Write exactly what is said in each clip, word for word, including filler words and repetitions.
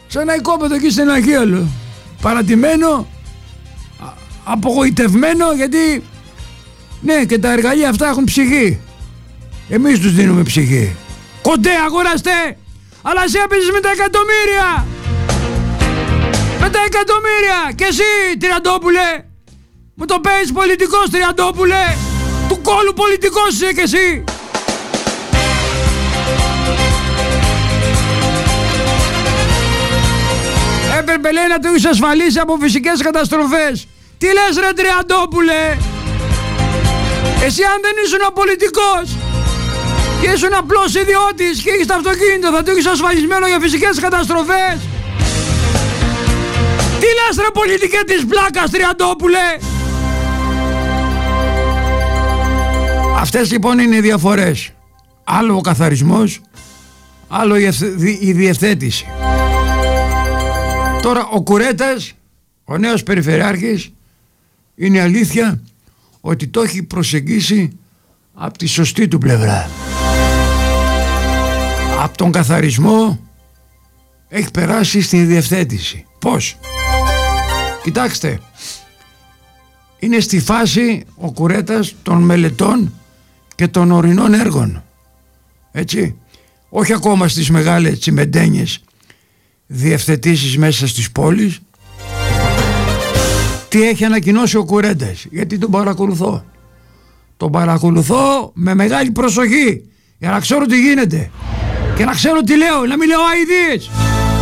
Σαν ένα οικόπεδο εκεί στην Αγίαλο. Παρατημένο, απογοητευμένο, γιατί ναι, και τα εργαλεία αυτά έχουν ψυχή. Εμείς τους δίνουμε ψυχή. Κοντέ, αγοραστέ, αλλά εσύ έπαιζες με τα εκατομμύρια. Με τα εκατομμύρια. Και εσύ, Τριαντόπουλε, μου το παίζεις πολιτικός, Τριαντόπουλε. Του κόλου πολιτικός είσαι και εσύ. Έπρεπε, λέει, να το έχεις ασφαλίσει από φυσικές καταστροφές. Τι λες, ρε Τριαντόπουλε? Εσύ αν δεν ήσουν πολιτικός και ήσουν απλός ιδιώτης και έχεις το αυτοκίνητο, θα το έχεις ασφαλισμένο για φυσικές καταστροφές? Τι λες, ρε πολιτικέ της πλάκας, Τριαντόπουλε? Αυτές λοιπόν είναι οι διαφορές. Άλλο ο καθαρισμός, άλλο η διευθέτηση. Τώρα ο Κουρέτας, ο νέος περιφερειάρχης, είναι αλήθεια ότι το έχει προσεγγίσει από τη σωστή του πλευρά. Από τον καθαρισμό έχει περάσει στη διευθέτηση. Πώς? Κοιτάξτε, είναι στη φάση ο Κουρέτας των μελετών και των ορεινών έργων. Έτσι, όχι ακόμα στις μεγάλες τσιμεντένιες διευθετήσεις μέσα στις πόλεις. Τι έχει ανακοινώσει ο Κουρέτας? Γιατί τον παρακολουθώ. Τον παρακολουθώ με μεγάλη προσοχή για να ξέρω τι γίνεται και να ξέρω τι λέω, να μην λέω αηδίες.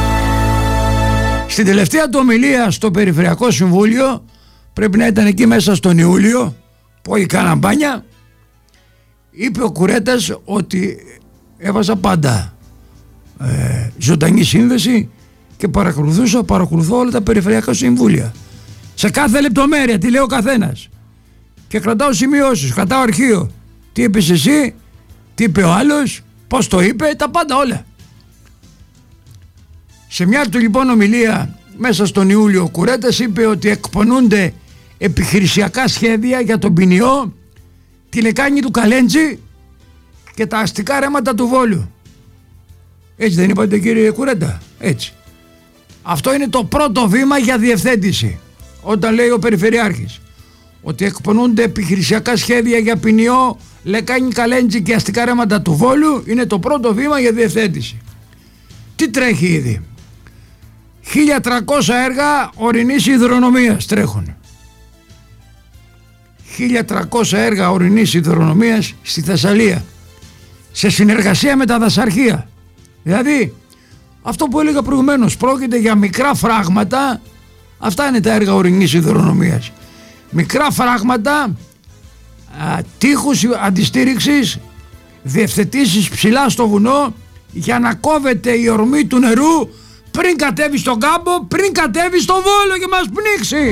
Στην τελευταία του ομιλία στο Περιφερειακό Συμβούλιο, πρέπει να ήταν εκεί μέσα στον Ιούλιο, που όχι κάναν μπάνια, είπε ο Κουρέτας ότι έβαζα πάντα ε, ζωντανή σύνδεση και παρακολουθούσα, παρακολουθώ όλα τα Περιφερειακά Συμβούλια. Σε κάθε λεπτομέρεια, τι λέει ο καθένας. Και κρατάω σημειώσεις, κρατάω αρχείο. Τι είπες εσύ, τι είπε ο άλλος, πώς το είπε, τα πάντα όλα. Σε μια του λοιπόν ομιλία μέσα στον Ιούλιο, ο Κουρέτας είπε ότι εκπονούνται επιχειρησιακά σχέδια για τον ποινιό, τη λεκάνη του Καλέντζη και τα αστικά ρέματα του Βόλου. Έτσι δεν είπατε, κύριε Κουρέτα? Έτσι. Αυτό είναι το πρώτο βήμα για διευθέτηση. Όταν λέει ο Περιφερειάρχης ότι εκπονούνται επιχειρησιακά σχέδια για ποινιό, λεκάνη, Καλέντζη και αστικά ρέματα του Βόλου, είναι το πρώτο βήμα για διευθέτηση. Τι τρέχει ήδη? χίλια τριακόσια έργα ορεινής υδρονομίας τρέχουν. χίλια τριακόσια έργα ορεινής υδρονομίας στη Θεσσαλία, σε συνεργασία με τα δασαρχεία. Δηλαδή αυτό που έλεγα προηγουμένως, πρόκειται για μικρά φράγματα. Αυτά είναι τα έργα ορεινής υδρονομίας. Μικρά φράγματα, α, τείχους αντιστήριξης, διευθετήσεις ψηλά στο βουνό για να κόβεται η ορμή του νερού πριν κατέβει στον κάμπο, πριν κατέβει στο Βόλο και μας πνίξει.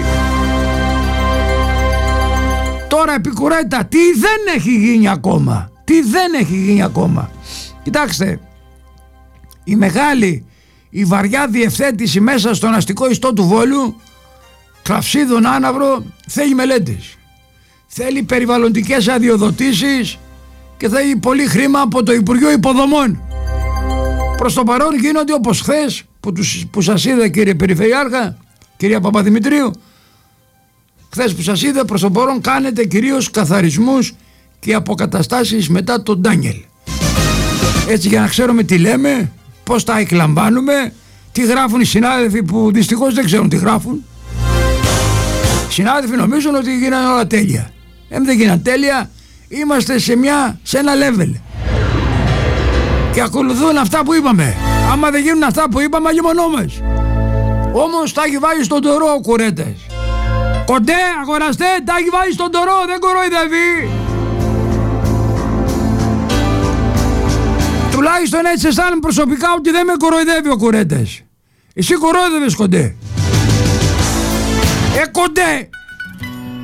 Τώρα, επί Κουρέτα, τι δεν έχει γίνει ακόμα? Τι δεν έχει γίνει ακόμα? Κοιτάξτε, η μεγάλη, η βαριά διευθέτηση μέσα στον αστικό ιστό του Βόλου, Κλαυσίδων Άναυρο, θέλει μελέτες. Θέλει περιβαλλοντικές αδειοδοτήσεις και θέλει πολύ χρήμα από το Υπουργείο Υποδομών. Προς το παρόν γίνονται όπως χθες που, τους, που σας είδα, κύριε Περιφερειάρχα, κυρία Παπαδημητρίου, χθες που σας είδα, προς το παρόν κάνετε κυρίως καθαρισμούς και αποκαταστάσεις μετά τον Ντάνιελ. Έτσι, για να ξέρουμε τι λέμε, πώς τα εκλαμβάνουμε, τι γράφουν οι συνάδελφοι που δυστυχώς δεν ξέρουν τι γράφουν. Οι συνάδελφοι νομίζουν ότι γίνανε όλα τέλεια. Ε, δεν γίνανε τέλεια, είμαστε σε, μια, σε ένα level. Και ακολουθούν αυτά που είπαμε. Άμα δεν γίνουν αυτά που είπαμε, αγιμονό μας. Όμως τα έχει βάλει στον τορό ο Κουρέτας. Κοντέ, αγοραστέ, τα έχει βάλει στον τορό, δεν κοροϊδεύει. Τουλάχιστον έτσι αισθάνομαι προσωπικά ότι δεν με κοροϊδεύει ο Κουρέτας. Εσύ κοροϊδεύες, Κοντέ. Ε, Κοντέ.